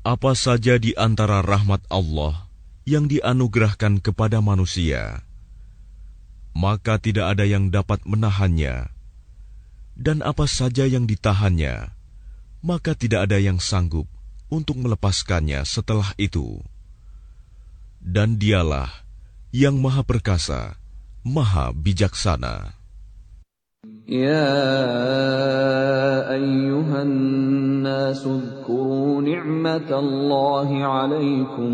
Apa saja di antara rahmat Allah yang dianugerahkan kepada manusia, maka tidak ada yang dapat menahannya, dan apa saja yang ditahannya, maka tidak ada yang sanggup untuk melepaskannya setelah itu. Dan dialah yang Maha Perkasa, Maha Bijaksana. يا أيها الناس اذكروا نعمة الله عليكم